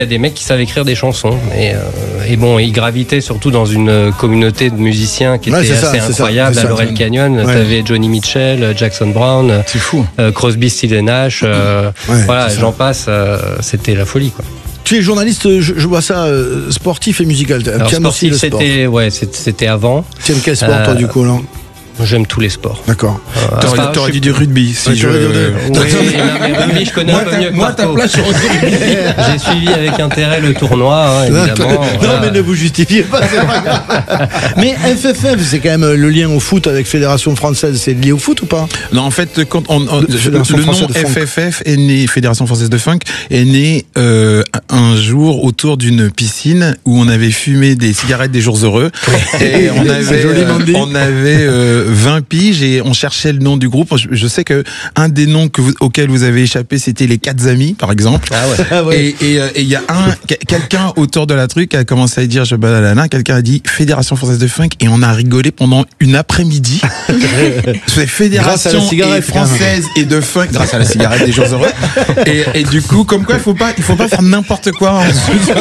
Il y a des mecs qui savent écrire des chansons et bon, ils gravitaient surtout dans une communauté de musiciens qui était assez incroyable. À Laurel Canyon, t'avais Johnny Mitchell, Jackson Brown, c'est fou. Crosby, Stills & Nash, voilà, j'en passe, c'était la folie, quoi. Tu es journaliste, je vois ça, sportif et musical. Alors, tu aimes aussi le sport. C'était avant. Tu aimes quel sport, toi, du coup, là? J'aime tous les sports. D'accord. T'aurais dit du rugby. Oui, mais rugby, je connais un peu mieux que moi, ta place sur le rugby. J'ai suivi avec intérêt le tournoi, évidemment. Non, mais ne vous justifiez pas, c'est pas grave. Mais FFF, c'est quand même le lien au foot avec Fédération Française. C'est lié au foot ou pas? Non, en fait, quand le nom FFF est né, Fédération Française de Funk, est né un jour autour d'une piscine où on avait fumé des cigarettes des jours heureux. Et on avait 20 piges et on cherchait le nom du groupe. Je sais que un des noms auxquels vous avez échappé, c'était les 4 amis, par exemple. Ah ouais. Et il y a quelqu'un autour de la truc a commencé à dire quelqu'un a dit Fédération Française de Funk et on a rigolé pendant une après-midi. C'est Fédération Française et de Funk grâce à la cigarette des jours heureux. Et du coup, comme quoi il faut pas faire n'importe quoi ensuite.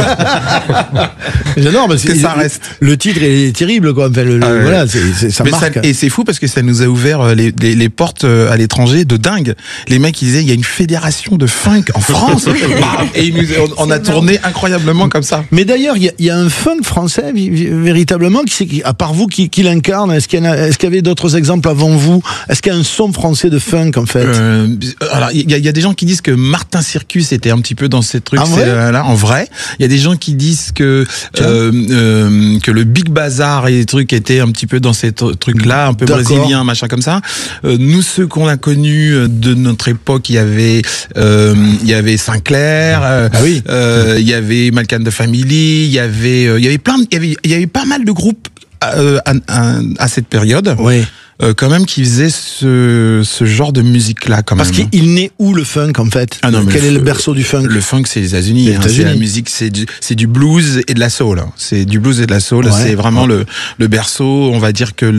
J'adore parce que ça reste. Le titre est terrible, quoi. Enfin, voilà, ça marque. Et c'est fou parce que ça nous a ouvert les portes à l'étranger de dingue. Les mecs ils disaient il y a une fédération de funk en France et on a tourné incroyablement comme ça. Mais d'ailleurs il y a un funk français véritablement à part vous qui l'incarne. Est-ce qu'il y avait d'autres exemples avant vous? Est-ce qu'il y a un son français de funk en fait? Alors il y a des gens qui disent que Martin Circus était un petit peu dans ces trucs là en vrai. Il y a des gens qui disent que le Big Bazar et les trucs étaient un petit peu dans ces trucs là, un peu brésilien, machin comme ça. Nous, ceux qu'on a connus de notre époque, il y avait Sinclair, il y avait Malk and the Family, il y avait pas mal de groupes à cette période. Oui. Quand même qui faisait ce genre de musique là quand même. Parce qu'il naît où le funk en fait? Quel est le berceau du funk? Le funk c'est les États-Unis. C'est la musique, c'est du blues et de la soul. C'est du blues et de la soul. Ouais. C'est vraiment le berceau. On va dire que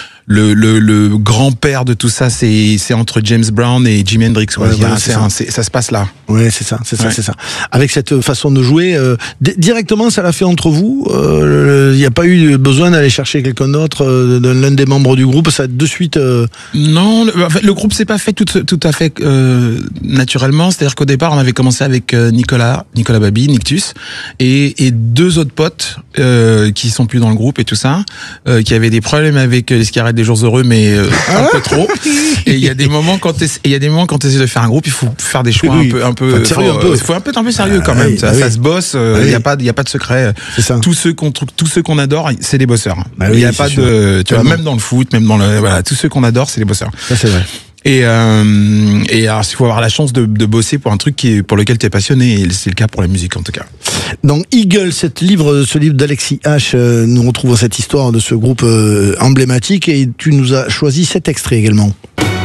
le grand-père de tout ça, c'est entre James Brown et Jimi Hendrix. Ça se passe là. Oui, c'est ça. Avec cette façon de jouer, directement, ça l'a fait entre vous. Il n'y a pas eu besoin d'aller chercher quelqu'un d'autre, l'un des membres du groupe. Ça de suite. Non, en fait, le groupe s'est pas fait tout à fait naturellement. C'est-à-dire qu'au départ, on avait commencé avec Nicolas Babi, Nictus, et 2 autres potes qui sont plus dans le groupe et tout ça, qui avaient des problèmes avec les cigarettes des jours heureux, mais un peu trop. Et il y a des moments quand tu essaies de faire un groupe, il faut faire des choix un peu faut un peu sérieux quand même. Ça se bosse. Il y a pas de secret. Tous ceux qu'on adore, c'est des bosseurs. Il y a pas de, tu vois, même dans le foot, même dans tous ceux qu'on adore, c'est des bosseurs. Ça c'est vrai. Et alors, il faut avoir la chance de bosser pour un truc pour lequel tu es passionné, et c'est le cas pour la musique en tout cas. Donc Eagle, ce livre d'Alexis H, nous retrouvons cette histoire de ce groupe emblématique, et tu nous as choisi cet extrait également.